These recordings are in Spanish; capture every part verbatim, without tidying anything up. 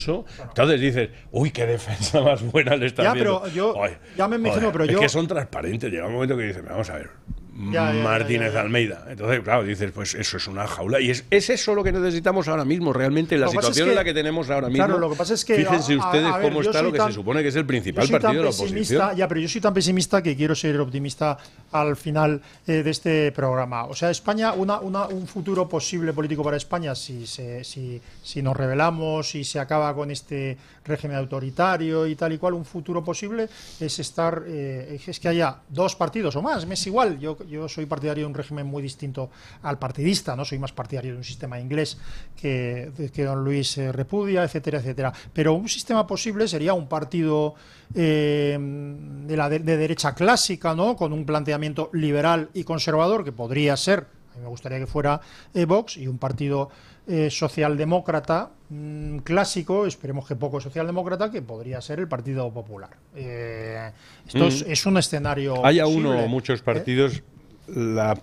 Entonces dices, uy, qué defensa más buena le está ya, haciendo. Pero yo, Oye, ya me imagino, joder, pero es yo... que son transparentes. Llega un momento que dices, vamos a ver, Ya, ya, Martínez ya, ya, ya. Almeida. Entonces, claro, dices, pues eso es una jaula. Y es, es eso lo que necesitamos ahora mismo, realmente, la Lo que pasa situación es que, en la que tenemos ahora mismo. Claro, lo que pasa es que... Fíjense a- ustedes a- a ver, cómo yo está soy lo que tan- se supone que es el yo principal soy tan partido de la pesimista, oposición. ya, pero yo soy tan pesimista que quiero ser optimista al final eh, de este programa. O sea, España, una, una, un futuro posible político para España, si, se, si, si nos rebelamos, si se acaba con este régimen autoritario y tal y cual, un futuro posible es estar, eh, es que haya dos partidos o más, me es igual. Yo, yo soy partidario de un régimen muy distinto al partidista, no soy más partidario de un sistema inglés que, que don Luis eh, repudia, etcétera, etcétera. Pero un sistema posible sería un partido eh, de la de, de derecha clásica, ¿no? Con un planteamiento liberal y conservador, que podría ser, a mí me gustaría que fuera eh, Vox, y un partido eh, socialdemócrata mmm, clásico, esperemos que poco socialdemócrata, que podría ser el Partido Popular. Eh, esto mm. es, es un escenario Haya posible, uno o muchos partidos, ¿eh? la,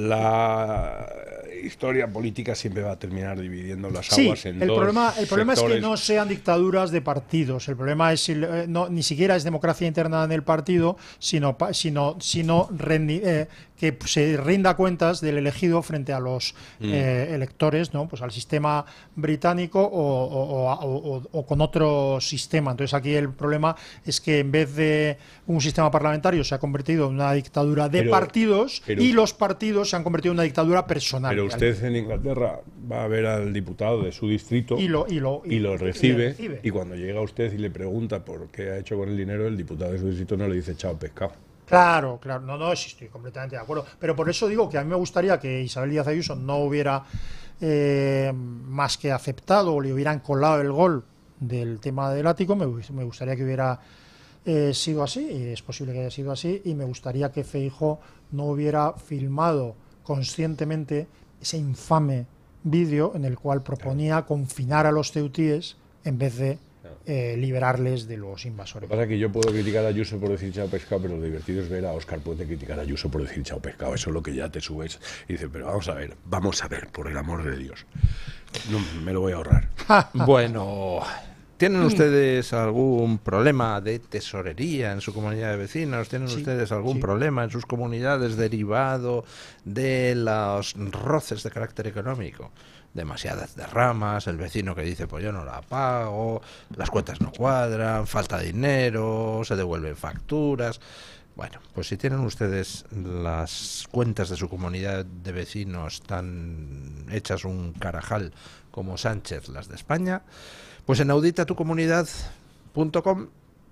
la historia política siempre va a terminar dividiendo las aguas sí, en el dos problema, el problema es que sectores. no sean dictaduras de partidos. El problema es eh, no, ni siquiera es democracia interna en el partido, sino, sino, sino rendi, eh, que se rinda cuentas del elegido frente a los mm. eh, electores, ¿no? Pues al sistema británico o, o, o, o, o con otro sistema. Entonces aquí el problema es que en vez de un sistema parlamentario se ha convertido en una dictadura de pero, partidos pero, y los partidos se han convertido en una dictadura personal. Pero usted en Inglaterra va a ver al diputado de su distrito y lo, y lo, y, y lo recibe, y recibe y cuando llega usted y le pregunta por qué ha hecho con el dinero, el diputado de su distrito no le dice chao pescado. Claro, claro, no, no, sí estoy completamente de acuerdo. Pero por eso digo que a mí me gustaría que Isabel Díaz Ayuso no hubiera eh, más que aceptado o le hubieran colado el gol del tema del ático. Me, me gustaría que hubiera eh, sido así, y es posible que haya sido así, y me gustaría que Feijóo no hubiera filmado conscientemente ese infame vídeo en el cual proponía claro. confinar a los ceutíes en vez de Eh, liberarles de los invasores. Lo que pasa es que yo puedo criticar a Ayuso por decir chao pescado, pero lo divertido es ver a Óscar Puente criticar a Ayuso por decir chao pescado. Eso es lo que ya te subes y dices, pero vamos a ver, vamos a ver, por el amor de Dios. No, me lo voy a ahorrar. Bueno, ¿tienen ustedes algún problema de tesorería en su comunidad de vecinos? ¿Tienen sí, ustedes algún sí. problema en sus comunidades derivado de los roces de carácter económico? Demasiadas derramas, el vecino que dice pues yo no la pago, las cuentas no cuadran, falta dinero, se devuelven facturas. Bueno, pues si tienen ustedes las cuentas de su comunidad de vecinos tan hechas un carajal como Sánchez las de España, pues en audita tu comunidad punto com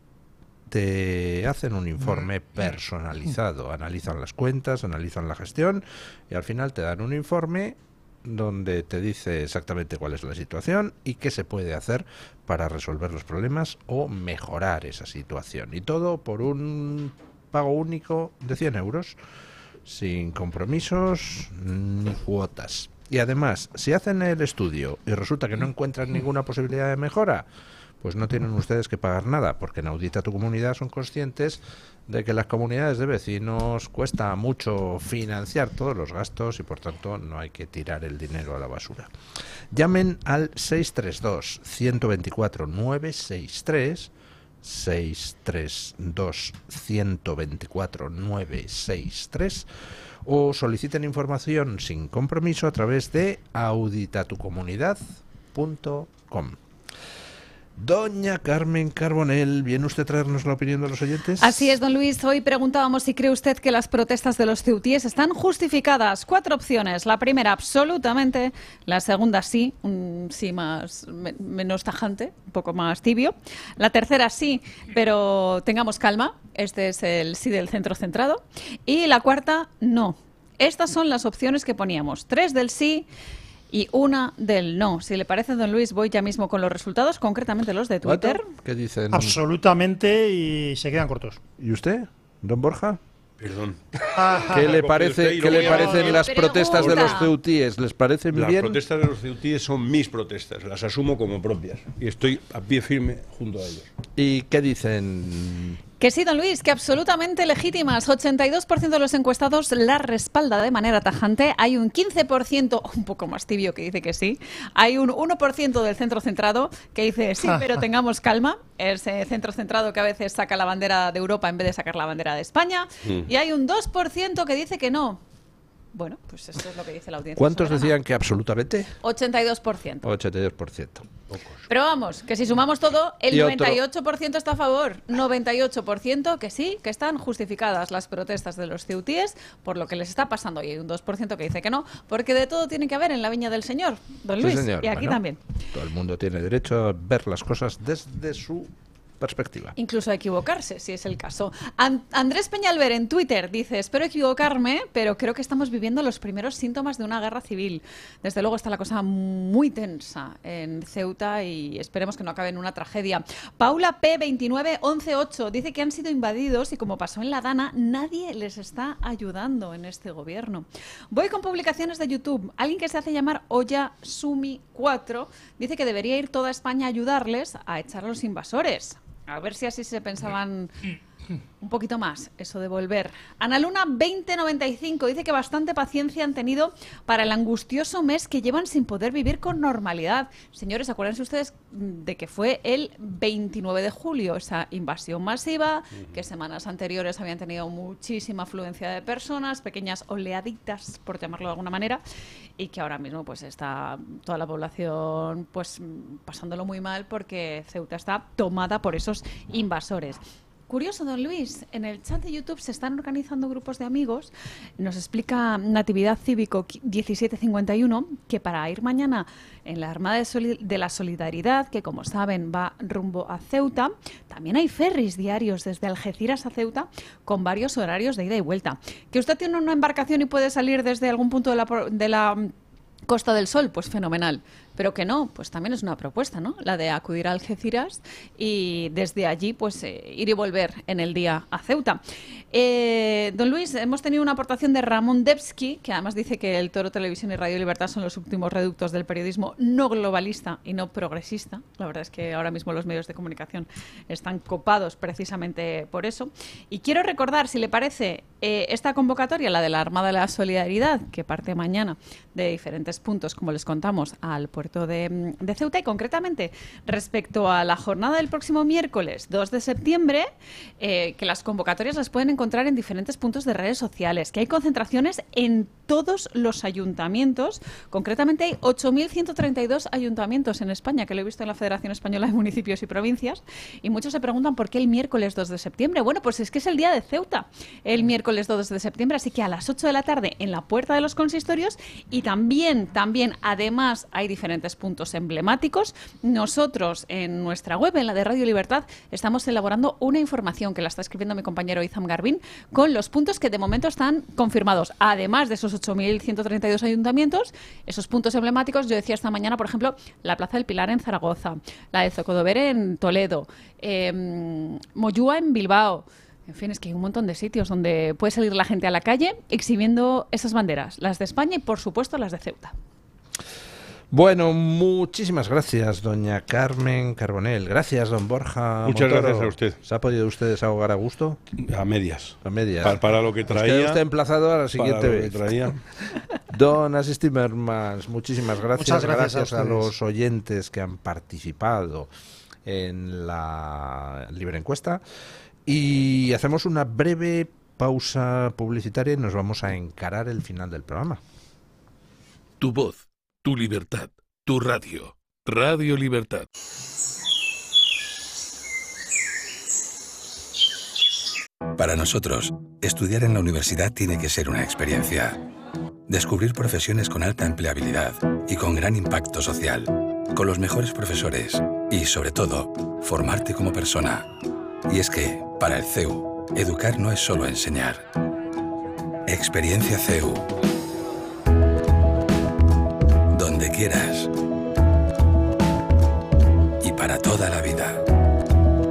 te hacen un informe personalizado, analizan las cuentas, analizan la gestión y al final te dan un informe donde te dice exactamente cuál es la situación y qué se puede hacer para resolver los problemas o mejorar esa situación. Y todo por un pago único de cien euros, sin compromisos ni cuotas. Y además, si hacen el estudio y resulta que no encuentran ninguna posibilidad de mejora, pues no tienen ustedes que pagar nada, porque en Audita tu Comunidad son conscientes de que las comunidades de vecinos cuesta mucho financiar todos los gastos y por tanto no hay que tirar el dinero a la basura. Llamen al seis tres dos, uno dos cuatro, nueve seis tres, seis tres dos, uno dos cuatro, nueve seis tres o soliciten información sin compromiso a través de audita tu comunidad punto com. Doña Carmen Carbonell, ¿viene usted a traernos la opinión de los oyentes? Así es, don Luis. Hoy preguntábamos si cree usted que las protestas de los ceutíes están justificadas. Cuatro opciones. La primera, absolutamente. La segunda, sí, un sí más me, menos tajante, un poco más tibio. La tercera, sí, pero tengamos calma. Este es el sí del centro centrado. Y la cuarta, no. Estas son las opciones que poníamos. Tres del sí y una del no. Si le parece, don Luis, voy ya mismo con los resultados, concretamente los de Twitter. ¿Qué dicen? Absolutamente, y se quedan cortos. ¿Y usted, don Borja? Perdón. ¿Qué le parece? ¿Qué le parecen las Pregunta. protestas de los ceutíes? ¿Les parece Las bien? Las protestas de los ceutíes son mis protestas, las asumo como propias y estoy a pie firme junto a ellos. ¿Y qué dicen? Que sí, don Luis, que absolutamente legítimas. ochenta y dos por ciento de los encuestados la respalda de manera tajante. Hay un quince por ciento, un poco más tibio, que dice que sí. Hay un uno por ciento del centro centrado que dice sí, pero tengamos calma. Ese centro centrado que a veces saca la bandera de Europa en vez de sacar la bandera de España. Mm. Y hay un dos por ciento que dice que no. Bueno, pues eso es lo que dice la audiencia. ¿Cuántos soberana. decían que absolutamente? ochenta y dos por ciento. ochenta y dos por ciento. Pero vamos, que si sumamos todo, el Y noventa y ocho por ciento está a favor. noventa y ocho por ciento que sí, que están justificadas las protestas de los ceutíes por lo que les está pasando. Y hay un dos por ciento que dice que no, porque de todo tiene que haber en la viña del Señor, don Luis. Sí, señor. Y aquí Bueno, también. Todo el mundo tiene derecho a ver las cosas desde su perspectiva. Incluso a equivocarse, si es el caso. An- Andrés Peñalver en Twitter dice: espero equivocarme, pero creo que estamos viviendo los primeros síntomas de una guerra civil. Desde luego está la cosa muy tensa en Ceuta y esperemos que no acabe en una tragedia. Paula P veintinueve once ocho dice que han sido invadidos y, como pasó en La Dana, nadie les está ayudando en este gobierno. Voy con publicaciones de YouTube. Alguien que se hace llamar Oya Sumi cuatro dice que debería ir toda España a ayudarles a echar a los invasores. A ver si así se pensaban un poquito más eso de volver. Analuna veinte noventa y cinco dice que bastante paciencia han tenido para el angustioso mes que llevan sin poder vivir con normalidad. Señores, acuérdense ustedes de que fue el veintinueve de julio esa invasión masiva, que semanas anteriores habían tenido muchísima afluencia de personas, pequeñas oleaditas, por llamarlo de alguna manera, y que ahora mismo pues está toda la población pues pasándolo muy mal porque Ceuta está tomada por esos invasores. Curioso, don Luis, en el chat de YouTube se están organizando grupos de amigos. Nos explica Natividad Cívico diecisiete cincuenta y uno que para ir mañana en la Armada de, Soli- de la Solidaridad, que como saben va rumbo a Ceuta, también hay ferries diarios desde Algeciras a Ceuta con varios horarios de ida y vuelta. Que usted tiene una embarcación y puede salir desde algún punto de la, de la Costa del Sol, pues fenomenal. Pero que no, pues también es una propuesta, ¿no? La de acudir a Algeciras y desde allí pues eh, ir y volver en el día a Ceuta. Eh, don Luis, hemos tenido una aportación de Ramón Debski, que además dice que el Toro Televisión y Radio Libertad son los últimos reductos del periodismo no globalista y no progresista. La verdad es que ahora mismo los medios de comunicación están copados precisamente por eso. Y quiero recordar, si le parece, eh, esta convocatoria, la de la Armada de la Solidaridad, que parte mañana de diferentes puntos, como les contamos, al puerto De, de Ceuta, y concretamente respecto a la jornada del próximo miércoles dos de septiembre, eh, que las convocatorias las pueden encontrar en diferentes puntos de redes sociales, que hay concentraciones en todos los ayuntamientos. Concretamente hay ocho mil ciento treinta y dos ayuntamientos en España, que lo he visto en la Federación Española de Municipios y Provincias, y muchos se preguntan por qué el miércoles dos de septiembre. Bueno, pues es que es el día de Ceuta, el miércoles dos de septiembre, así que a las ocho de la tarde en la puerta de los consistorios, y también, también, además, hay diferentes puntos emblemáticos. Nosotros en nuestra web, en la de Radio Libertad, estamos elaborando una información que la está escribiendo mi compañero Izam Garbín con los puntos que de momento están confirmados. Además de esos ocho mil ciento treinta y dos ayuntamientos, esos puntos emblemáticos, yo decía esta mañana, por ejemplo, la Plaza del Pilar en Zaragoza, la de Zocodobere en Toledo, eh, Moyúa en Bilbao. En fin, es que hay un montón de sitios donde puede salir la gente a la calle exhibiendo esas banderas, las de España y, por supuesto, las de Ceuta. Bueno, muchísimas gracias, doña Carmen Carbonell. Gracias, don Borja Muchas Montoro. gracias a usted. ¿Se ha podido usted desahogar a gusto? A medias. A medias. Para, para lo que Nos queda traía. usted emplazado a la siguiente para lo vez. que traía. Don Asís Timmermans, muchísimas gracias. Muchas gracias a gracias a, ustedes. los oyentes que han participado en la libre encuesta. Y hacemos una breve pausa publicitaria y nos vamos a encarar el final del programa. Tu voz, tu libertad, tu radio. Radio Libertad. Para nosotros, estudiar en la universidad tiene que ser una experiencia. Descubrir profesiones con alta empleabilidad y con gran impacto social, con los mejores profesores y, sobre todo, formarte como persona. Y es que, para el C E U, educar no es solo enseñar. Experiencia C E U. Donde quieras.